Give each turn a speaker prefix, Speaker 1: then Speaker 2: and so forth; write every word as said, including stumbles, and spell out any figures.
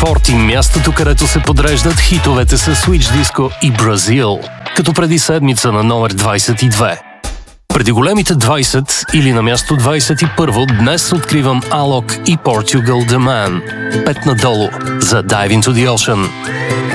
Speaker 1: Forty, мястото, където се подреждат хитовете с Switch Disco и Brazil, като преди седмица на номер двайсет и две. Преди големите двайсет или на място двайсет и първо, днес откривам Alok и Portugal The Man. Пет надолу за Dive Into The Ocean.